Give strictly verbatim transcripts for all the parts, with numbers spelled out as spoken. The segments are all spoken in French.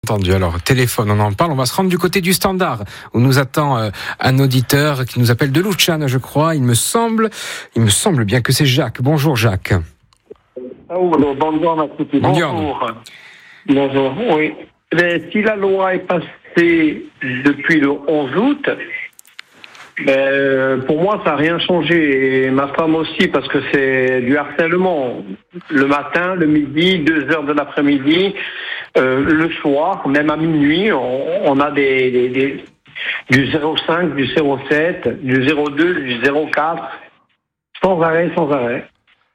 Entendu. Alors, téléphone, on en parle. On va se rendre du côté du standard où nous attend euh, un auditeur qui nous appelle de Luciane, je crois. Il me semble, il me semble bien que c'est Jacques. Bonjour Jacques. Oh, bonjour ma petite. Bonjour. Bonjour. Oui. Mais si la loi est passée depuis le onze août, ben, pour moi, ça n'a rien changé. Et ma femme aussi, parce que c'est du harcèlement. Le matin, le midi, deux heures de l'après-midi, euh, le soir, même à minuit, on, on a des, des, des, du zéro cinq, du zéro sept, du zéro deux, du zéro quatre, sans arrêt, sans arrêt.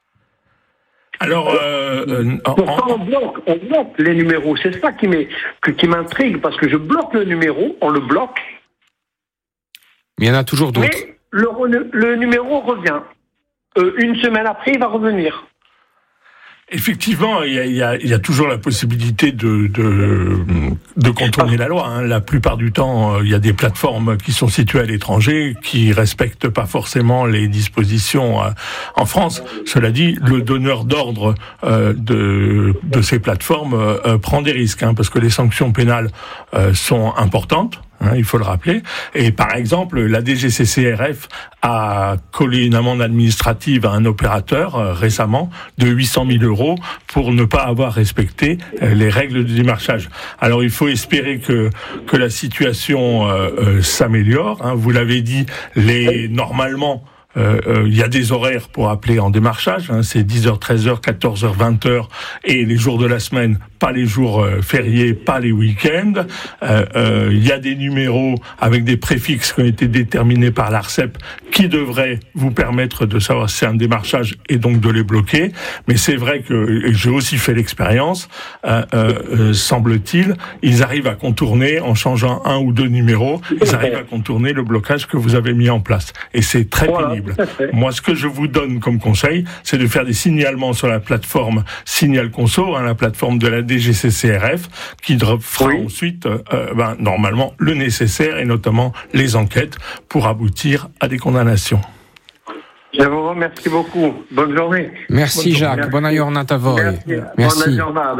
Alors, euh, euh, pourtant, on bloque, on bloque les numéros. C'est ça qui, qui m'intrigue, parce que je bloque le numéro, on le bloque. Mais il y en a toujours d'autres. Mais le, le numéro revient. Euh, une semaine après, il va revenir. Effectivement, il y a, il y a, il y a toujours la possibilité de, de, de contourner la loi. Hein. La plupart du temps, il y a des plateformes qui sont situées à l'étranger, qui respectent pas forcément les dispositions en France. Cela dit, le donneur d'ordre euh, de, de ces plateformes euh, prend des risques, hein, parce que les sanctions pénales euh, sont importantes. Hein, il faut le rappeler. Et par exemple, la D G C C R F a collé une amende administrative à un opérateur euh, récemment de huit cent mille euros pour ne pas avoir respecté euh, les règles du démarchage. Alors il faut espérer que que la situation euh, euh, s'améliore. Hein. Vous l'avez dit, les normalement. Il euh, euh, y a des horaires pour appeler en démarchage, hein, c'est dix heures, treize heures, quatorze heures, vingt heures, et les jours de la semaine, pas les jours euh, fériés, pas les week-ends. Il euh, euh, y a des numéros avec des préfixes qui ont été déterminés par l'ARCEP qui devraient vous permettre de savoir si c'est un démarchage et donc de les bloquer. Mais c'est vrai que, et j'ai aussi fait l'expérience, euh, euh, semble-t-il, ils arrivent à contourner, en changeant un ou deux numéros, ils arrivent à contourner le blocage que vous avez mis en place. Et c'est très voilà. pénible. Moi, ce que je vous donne comme conseil, c'est de faire des signalements sur la plateforme Signal Conso, hein, la plateforme de la D G C C R F, qui fera oui. ensuite, euh, ben, normalement, le nécessaire et notamment les enquêtes pour aboutir à des condamnations. Je vous remercie beaucoup. Bonne journée. Merci Bonne Jacques. Buona giornata a voi. Merci. Merci. Buona giornata.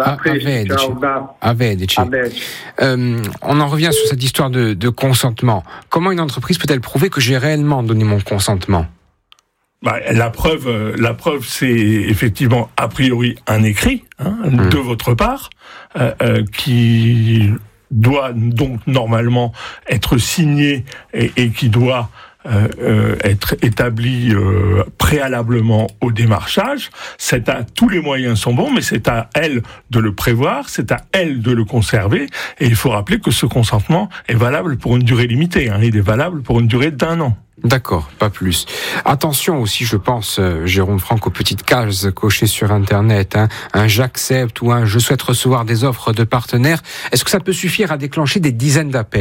A vederci. Euh, on en revient sur cette histoire de, de consentement. Comment une entreprise peut-elle prouver que j'ai réellement donné mon consentement ? Bah, la preuve, la preuve, c'est effectivement a priori un écrit hein, mmh. de votre part euh, euh, qui doit donc normalement être signé et, et qui doit euh, euh, être établi euh, préalablement au démarchage. C'est à tous les moyens sont bons, mais c'est à elle de le prévoir, c'est à elle de le conserver. Et il faut rappeler que ce consentement est valable pour une durée limitée. Hein, il est valable pour une durée d'un an. D'accord, pas plus. Attention aussi, je pense, euh, Jérôme Franck, aux petites cases cochées sur Internet. Hein, un « j'accepte » ou un « je souhaite recevoir des offres de partenaires ». Est-ce que ça peut suffire à déclencher des dizaines d'appels ?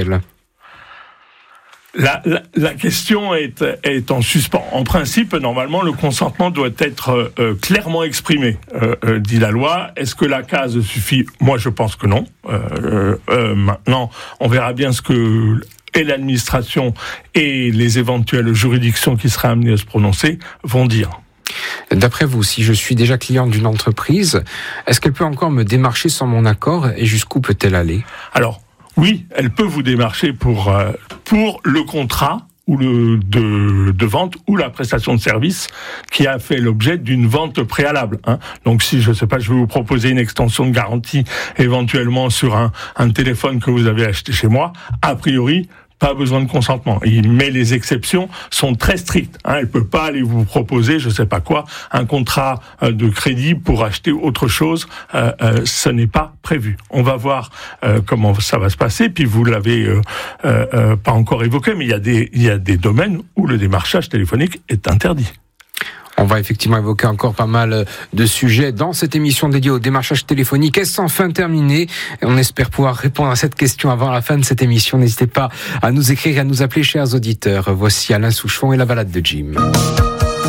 La, la, la question est, est en suspens. En principe, normalement, le consentement doit être euh, clairement exprimé, euh, euh, dit la loi. Est-ce que la case suffit ? Moi, je pense que non. Euh, euh, maintenant, on verra bien ce que... et l'administration et les éventuelles juridictions qui seraient amenées à se prononcer vont dire. D'après vous, si je suis déjà client d'une entreprise, est-ce qu'elle peut encore me démarcher sans mon accord et jusqu'où peut-elle aller ? Alors, oui, elle peut vous démarcher pour, euh, pour le contrat ou le de, de vente ou la prestation de service qui a fait l'objet d'une vente préalable. Hein. Donc si, je sais pas, je vais vous proposer une extension de garantie éventuellement sur un, un téléphone que vous avez acheté chez moi, a priori, pas besoin de consentement. Mais les exceptions sont très strictes. Hein. Elle peut pas aller vous proposer, je sais pas quoi, un contrat de crédit pour acheter autre chose. Euh, euh, ce n'est pas prévu. On va voir euh, comment ça va se passer. Puis vous l'avez euh, euh, pas encore évoqué, mais il y a des il y a des domaines où le démarchage téléphonique est interdit. On va effectivement évoquer encore pas mal de sujets dans cette émission dédiée au démarchage téléphonique. Est-ce enfin terminé ? On espère pouvoir répondre à cette question avant la fin de cette émission. N'hésitez pas à nous écrire et à nous appeler, chers auditeurs. Voici Alain Souchon et la balade de Jim.